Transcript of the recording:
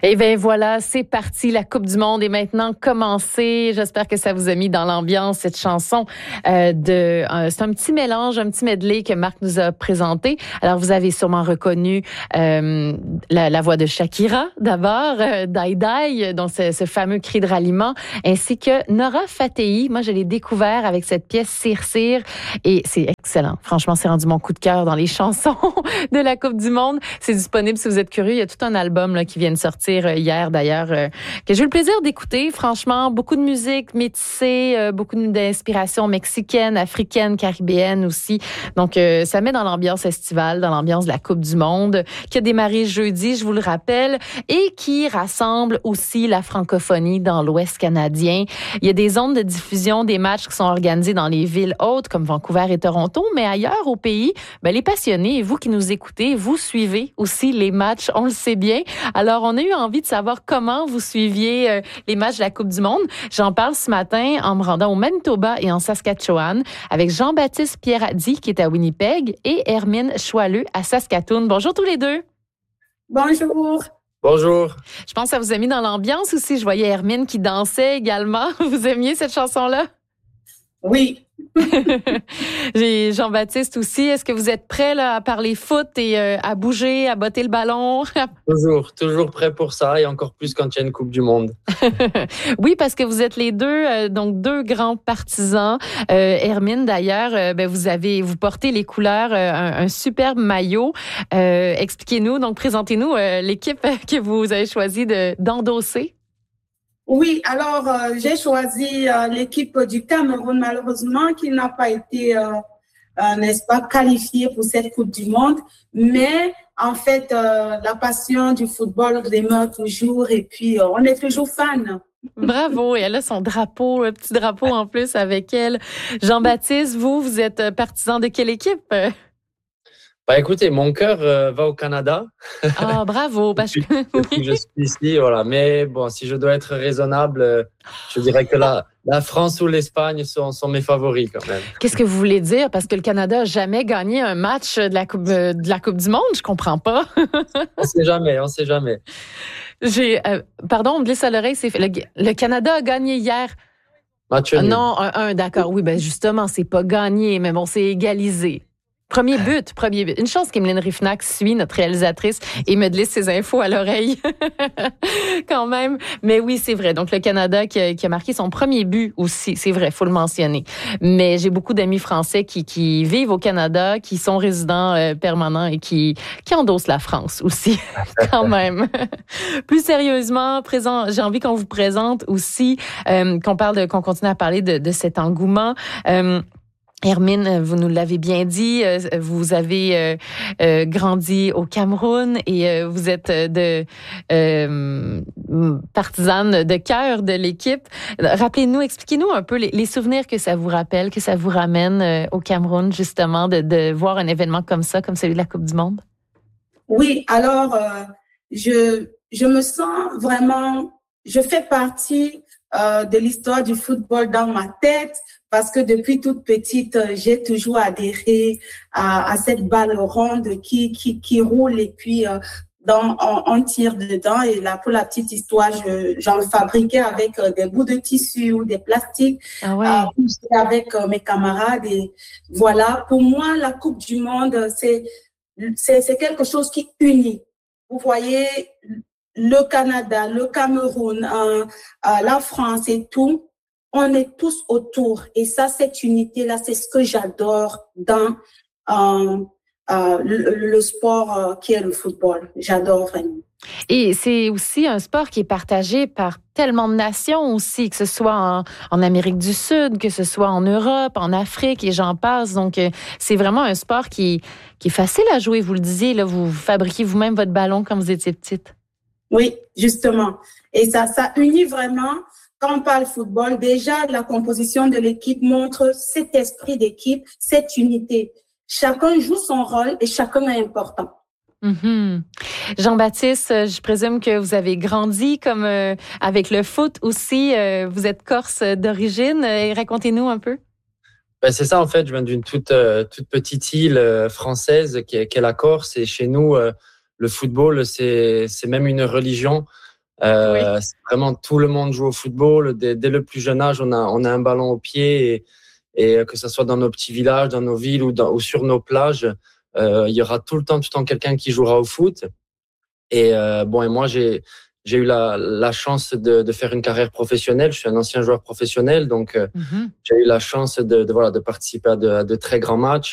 Et bien voilà, c'est parti. La Coupe du Monde est maintenant commencée. J'espère que ça vous a mis dans l'ambiance, cette chanson. C'est un petit mélange, un petit medley que Marc nous a présenté. Alors, vous avez sûrement reconnu la voix de Shakira, d'abord, Dai Dai, donc ce fameux cri de ralliement, ainsi que Nora Fatehi. Moi, je l'ai découvert avec cette pièce Cire Cire et c'est excellent. Franchement, c'est rendu mon coup de cœur dans les chansons de la Coupe du Monde. C'est disponible si vous êtes curieux. Il y a tout un album là, qui vient de sortir hier d'ailleurs, que j'ai eu le plaisir d'écouter. Franchement, beaucoup de musique métissée, beaucoup d'inspiration mexicaine, africaine, caribéenne aussi. Donc, ça met dans l'ambiance estivale, dans l'ambiance de la Coupe du Monde, qui a démarré jeudi, je vous le rappelle, et qui rassemble aussi la francophonie dans l'Ouest canadien. Il y a des zones de diffusion des matchs qui sont organisés dans les villes hautes comme Vancouver et Toronto, mais ailleurs au pays, les passionnés, et vous qui nous écoutez, vous suivez aussi les matchs, on le sait bien. Alors, on a eu envie de savoir comment vous suiviez les matchs de la Coupe du Monde. J'en parle ce matin en me rendant au Manitoba et en Saskatchewan avec Jean-Baptiste Pierradis qui est à Winnipeg et Hermine Choileux à Saskatoon. Bonjour tous les deux. Bonjour. Bonjour. Je pense que ça vous a mis dans l'ambiance aussi. Je voyais Hermine qui dansait également. Vous aimiez cette chanson-là? Oui. J'ai Jean-Baptiste aussi. Est-ce que vous êtes prêt là, à parler foot et à bouger, à botter le ballon? Toujours prêt pour ça et encore plus quand il y a une Coupe du Monde. Oui, parce que vous êtes les deux, donc deux grands partisans. Hermine, d'ailleurs, vous portez les couleurs, un superbe maillot. Expliquez-nous, donc présentez-nous l'équipe que vous avez choisi d'endosser. Oui, alors j'ai choisi l'équipe du Cameroun, malheureusement, qui n'a pas été, n'est-ce pas, qualifiée pour cette Coupe du Monde. Mais en fait, la passion du football demeure toujours et puis on est toujours fan. Bravo, et elle a son drapeau, le petit drapeau en plus avec elle. Jean-Baptiste, vous êtes partisan de quelle équipe? Écoutez, mon cœur va au Canada. Ah, bravo. Depuis que je suis ici, voilà. Mais bon, si je dois être raisonnable, je dirais que la France ou l'Espagne sont mes favoris quand même. Qu'est-ce que vous voulez dire? Parce que le Canada n'a jamais gagné un match de la Coupe du Monde, je comprends pas. On sait jamais. Pardon, on me glisse à l'oreille, c'est le Canada a gagné hier. Match nul. Non, 1-1, d'accord. Oui, justement, c'est pas gagné, mais bon, c'est égalisé. Premier but. Une chance qu'Emeline Riffnac suit notre réalisatrice et me glisse ses infos à l'oreille. Quand même. Mais oui, c'est vrai. Donc, le Canada qui a marqué son premier but aussi. C'est vrai, faut le mentionner. Mais j'ai beaucoup d'amis français qui vivent au Canada, qui sont résidents permanents et qui endossent la France aussi. Quand même. Plus sérieusement, j'ai envie qu'on vous présente aussi, qu'on continue à parler de cet engouement. Hermine, vous nous l'avez bien dit, vous avez grandi au Cameroun et vous êtes partisane de cœur de l'équipe. Rappelez-nous, expliquez-nous un peu les souvenirs que ça vous rappelle, que ça vous ramène au Cameroun, justement, de voir un événement comme ça, comme celui de la Coupe du Monde. Oui, alors, je me sens vraiment, je fais partie de l'histoire du football dans ma tête parce que depuis toute petite, j'ai toujours adhéré à cette balle ronde qui roule et puis on tire dedans. Et là, pour la petite histoire, j'en fabriquais avec des bouts de tissu ou des plastiques avec mes camarades. Et voilà, pour moi, la Coupe du Monde, c'est quelque chose qui unit. Vous voyez, le Canada, le Cameroun, la France et tout, on est tous autour. Et ça, cette unité-là, c'est ce que j'adore dans le sport qui est le football. J'adore vraiment. Et c'est aussi un sport qui est partagé par tellement de nations aussi, que ce soit en Amérique du Sud, que ce soit en Europe, en Afrique, et j'en passe. Donc, c'est vraiment un sport qui est facile à jouer. Vous le disiez, là, vous fabriquez vous-même votre ballon quand vous étiez petite. Oui, justement. Et ça unit vraiment. Quand on parle football, déjà, la composition de l'équipe montre cet esprit d'équipe, cette unité. Chacun joue son rôle et chacun est important. Mm-hmm. Jean-Baptiste, je présume que vous avez grandi comme avec le foot aussi. Vous êtes corse d'origine. Racontez-nous un peu. C'est ça, en fait. Je viens d'une toute petite île française qui est la Corse. Et chez nous, le football, c'est même une religion. C'est vraiment tout le monde joue au football. Dès le plus jeune âge, on a un ballon au pied et que ce soit dans nos petits villages, dans nos villes ou sur nos plages, il y aura tout le temps quelqu'un qui jouera au foot. Et moi, j'ai eu la chance de faire une carrière professionnelle. Je suis un ancien joueur professionnel, donc j'ai eu la chance de participer à de très grands matchs.